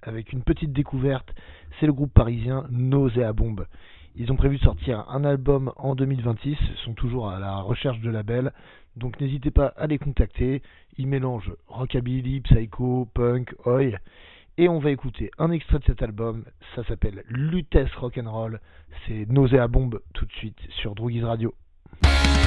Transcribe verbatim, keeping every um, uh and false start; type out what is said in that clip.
avec une petite découverte, c'est le groupe parisien Nauséabombe. Ils ont prévu de sortir un album en deux mille vingt-six, sont toujours à la recherche de labels, donc n'hésitez pas à les contacter. Ils mélangent rockabilly, psycho, punk, oi, et on va écouter un extrait de cet album, ça s'appelle Lutèce Rock'n'Roll, c'est Nauséabombe tout de suite sur Droogies Radio.